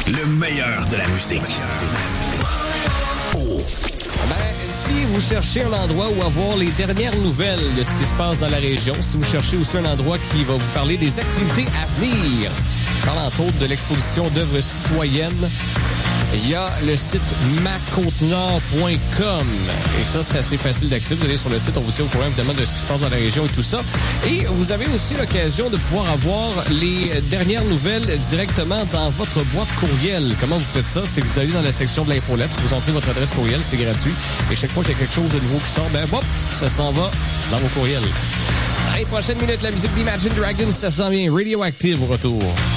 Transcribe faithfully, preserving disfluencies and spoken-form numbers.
Le meilleur de la musique. Oh. Ben, si vous cherchez un endroit où avoir les dernières nouvelles de ce qui se passe dans la région, si vous cherchez aussi un endroit qui va vous parler des activités à venir, parle entre autres de l'exposition d'œuvres citoyennes, il y a le site ma côte nord point com. Et ça, c'est assez facile d'accès. Vous allez sur le site, on vous tient au courant évidemment de ce qui se passe dans la région et tout ça. Et vous avez aussi l'occasion de pouvoir avoir les dernières nouvelles directement dans votre boîte courriel. Comment vous faites ça? C'est que vous allez dans la section de l'infolettre, vous entrez votre adresse courriel, c'est gratuit. Et chaque fois qu'il y a quelque chose de nouveau qui sort, ben hop, ça s'en va dans vos courriels. Allez, prochaine minute, la musique d'Imagine Dragons, ça s'en vient. Radioactive au retour.